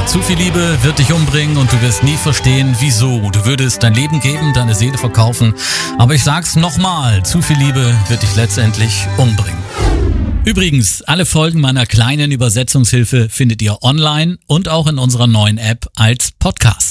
Zu viel Liebe wird dich umbringen und du wirst nie verstehen, wieso. Du würdest dein Leben geben, deine Seele verkaufen. Aber ich sag's nochmal, zu viel Liebe wird dich letztendlich umbringen. Übrigens, alle Folgen meiner kleinen Übersetzungshilfe findet ihr online und auch in unserer neuen App als Podcast.